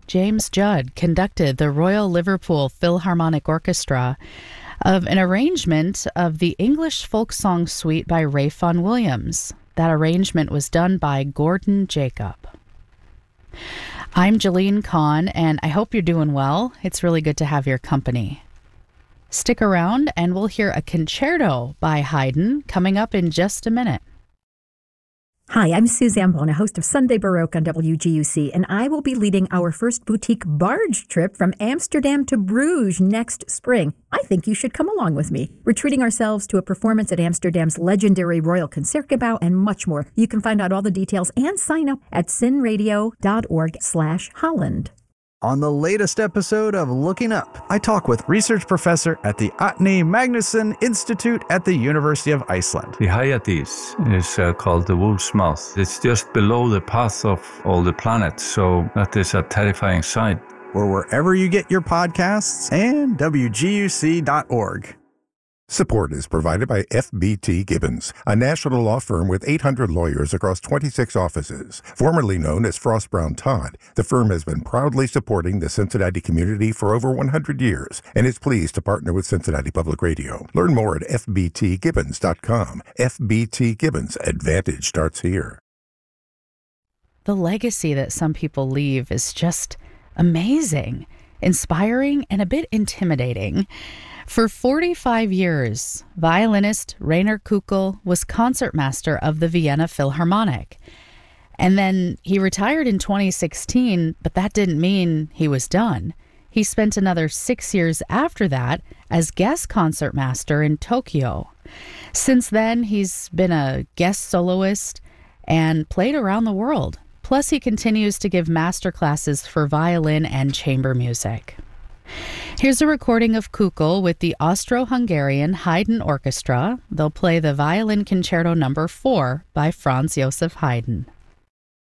James Judd conducted the Royal Liverpool Philharmonic Orchestra of an arrangement of the English folk song suite by Ralph Vaughan Williams. That arrangement was done by Gordon Jacob. I'm Jalene Kahn, and I hope you're doing well. It's really good to have your company. Stick around and we'll hear a concerto by Haydn coming up in just a minute. Hi, I'm Suzanne Bona, host of Sunday Baroque on WGUC, and I will be leading our first boutique barge trip from Amsterdam to Bruges next spring. I think you should come along with me. We're treating ourselves to a performance at Amsterdam's legendary Royal Concertgebouw and much more. You can find out all the details and sign up at sinradio.org/Holland. On the latest episode of Looking Up, I talk with research professor at the Árni Magnússon Institute at the University of Iceland. The Hyades is called the wolf's mouth. It's just below the path of all the planets, so that is a terrifying sight. Or wherever you get your podcasts and WGUC.org. Support is provided by FBT Gibbons, a national law firm with 800 lawyers across 26 offices. Formerly known as Frost Brown Todd, the firm has been proudly supporting the Cincinnati community for over 100 years and is pleased to partner with Cincinnati Public Radio. Learn more at fbtgibbons.com. FBT Gibbons, advantage starts here. The legacy that some people leave is just amazing, inspiring, and a bit intimidating. For 45 years, violinist Rainer Kukl was concertmaster of the Vienna Philharmonic. And then he retired in 2016, but that didn't mean he was done. He spent another 6 years after that as guest concertmaster in Tokyo. Since then, he's been a guest soloist and played around the world. Plus, he continues to give master classes for violin and chamber music. Here's a recording of Kukl with the Austro-Hungarian Haydn Orchestra. They'll play the Violin Concerto No. 4 by Franz Joseph Haydn.